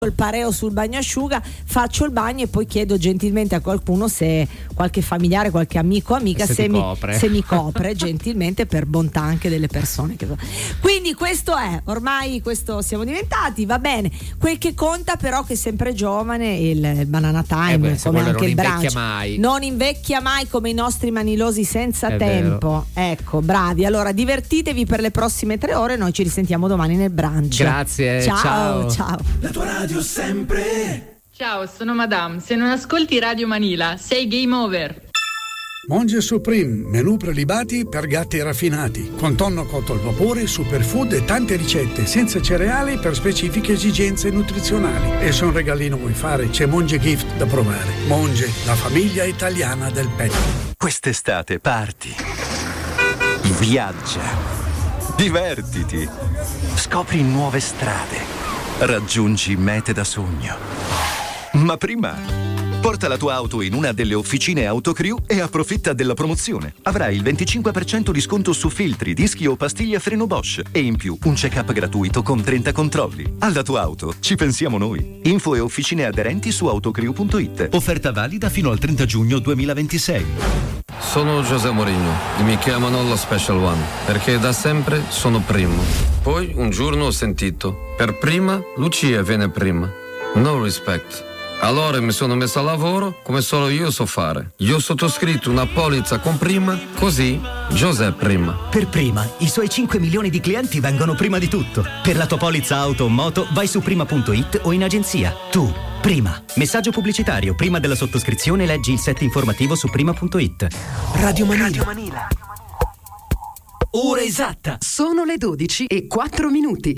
il pareo sul bagnasciuga, faccio il bagno e poi chiedo gentilmente a qualcuno, se qualche familiare, qualche amico o amica, se mi copre gentilmente, per bontà anche delle persone quindi questo è, ormai questo siamo diventati, va bene. Quel che conta però che è sempre giovane il Banana Time, come anche il brunch, non invecchia mai come i nostri manilosi senza tempo, ecco, bravi. Allora divertitevi per le prossime 3 ore, noi ci risentiamo domani nel brunch. Grazie, ciao. La tua radio sempre. Ciao, sono Madame. Se non ascolti Radio Manila, sei game over. Monge Supreme, menù prelibati per gatti raffinati, con tonno cotto al vapore, superfood e tante ricette senza cereali per specifiche esigenze nutrizionali. E se un regalino vuoi fare, c'è Monge Gift da provare. Monge, la famiglia italiana del pet. Quest'estate parti, viaggia, divertiti, scopri nuove strade, raggiungi mete da sogno. Ma prima, porta la tua auto in una delle officine Autocrew e approfitta della promozione. Avrai il 25% di sconto su filtri, dischi o pastiglie a freno Bosch e in più un check-up gratuito con 30 controlli. Alla tua auto ci pensiamo noi. Info e officine aderenti su autocrew.it. Offerta valida fino al 30 giugno 2026. Sono José Mourinho e mi chiamano lo Special One perché da sempre sono primo. Poi un giorno ho sentito: per prima Lucia viene prima. No respect. Allora mi sono messo a lavoro come solo io so fare. Io ho sottoscritto una polizza con prima, così José prima. Per prima, i suoi 5 milioni di clienti vengono prima di tutto. Per la tua polizza auto o moto vai su prima.it o in agenzia. Tu, prima. Messaggio pubblicitario. Prima della sottoscrizione leggi il set informativo su prima.it. Radio Manila. Ora esatta. Sono le 12:04.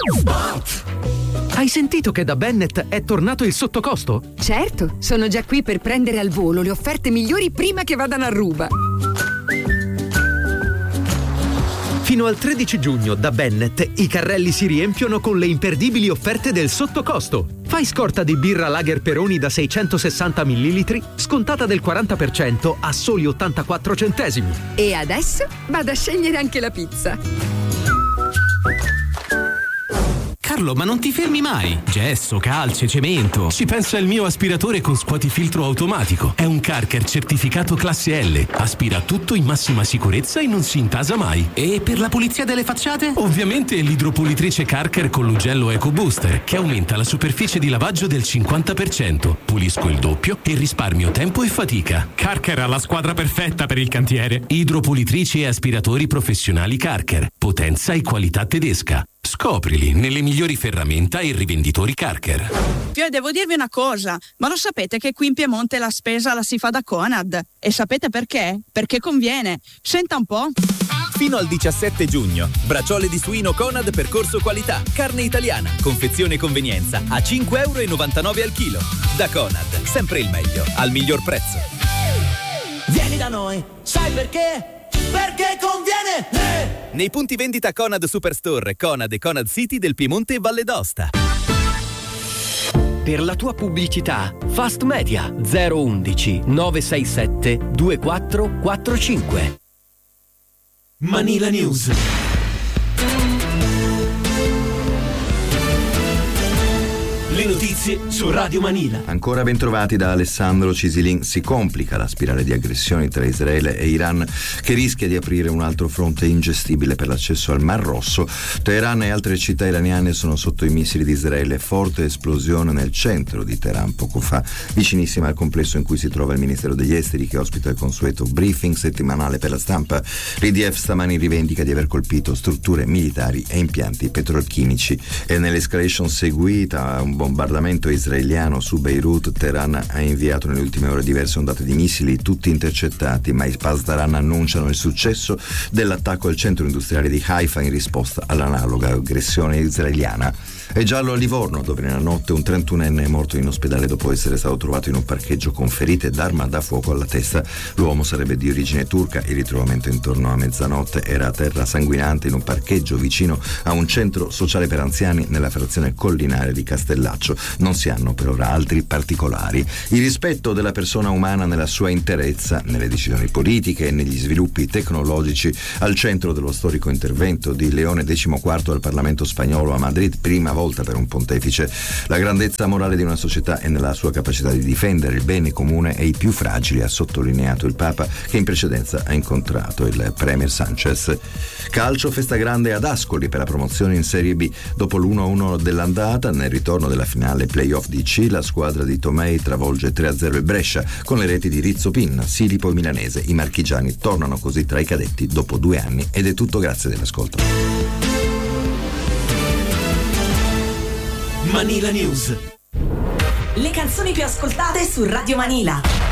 Hai sentito che da Bennett è tornato il sottocosto? Certo, sono già qui per prendere al volo le offerte migliori prima che vadano a ruba. Fino al 13 giugno da Bennett i carrelli si riempiono con le imperdibili offerte del sottocosto. Fai scorta di birra Lager Peroni da 660 ml, scontata del 40% a soli 84 centesimi. E adesso vado a scegliere anche la pizza. Carlo, ma non ti fermi mai? Gesso, calce, cemento. Ci pensa il mio aspiratore con scuotifiltro automatico. È un Carker certificato classe L. Aspira tutto in massima sicurezza e non si intasa mai. E per la pulizia delle facciate? Ovviamente l'idropulitrice Carker con l'ugello Eco Booster, che aumenta la superficie di lavaggio del 50%. Pulisco il doppio e risparmio tempo e fatica. Carker ha la squadra perfetta per il cantiere. Idropulitrici e aspiratori professionali Carker. Potenza e qualità tedesca. Scoprili nelle migliori ferramenta e rivenditori Carker. Devo dirvi una cosa, ma lo sapete che qui in Piemonte la spesa la si fa da Conad? E sapete perché? Perché conviene. Senta un po'. Fino al 17 giugno, bracciole di suino Conad per corso qualità, carne italiana, confezione e convenienza a €5,99 al chilo. Da Conad, sempre il meglio, al miglior prezzo. Vieni da noi, sai perché? Perché conviene! Nei punti vendita Conad Superstore, Conad e Conad City del Piemonte e Valle d'Aosta. Per la tua pubblicità, Fast Media 011 967 2445. Manila News. Le notizie su Radio Manila. Ancora ben trovati da Alessandro Cisilin. Si complica la spirale di aggressioni tra Israele e Iran, che rischia di aprire un altro fronte ingestibile per l'accesso al Mar Rosso. Teheran e altre città iraniane sono sotto i missili di Israele. Forte esplosione nel centro di Teheran poco fa, vicinissima al complesso in cui si trova il Ministero degli Esteri, che ospita il consueto briefing settimanale per la stampa. L'IDF stamani rivendica di aver colpito strutture militari e impianti petrolchimici. E nell'escalation seguita un bombardamento israeliano su Beirut, Teheran ha inviato nelle ultime ore diverse ondate di missili, tutti intercettati, ma i Pasdaran annunciano il successo dell'attacco al centro industriale di Haifa in risposta all'analoga aggressione israeliana. È giallo a Livorno, dove nella notte un 31enne è morto in ospedale dopo essere stato trovato in un parcheggio con ferite d'arma da fuoco alla testa. L'uomo sarebbe di origine turca. Il ritrovamento intorno a mezzanotte era a terra sanguinante in un parcheggio vicino a un centro sociale per anziani nella frazione collinare di Castellato. braccio. Non si hanno per ora altri particolari. Il rispetto della persona umana nella sua interezza, nelle decisioni politiche e negli sviluppi tecnologici, al centro dello storico intervento di Leone XIV al Parlamento spagnolo a Madrid, prima volta per un pontefice. La grandezza morale di una società è nella sua capacità di difendere il bene comune e i più fragili, ha sottolineato il Papa, che in precedenza ha incontrato il Premier Sanchez. Calcio, festa grande ad Ascoli per la promozione in Serie B. Dopo l'1-1 dell'andata, nel ritorno della finale playoff di C, la squadra di Tomei travolge 3-0 il Brescia con le reti di Rizzo Pin, Silipo e Milanese. I marchigiani tornano così tra i cadetti dopo 2 anni. Ed è tutto, grazie dell'ascolto. Manila News. Le canzoni più ascoltate su Radio Manila.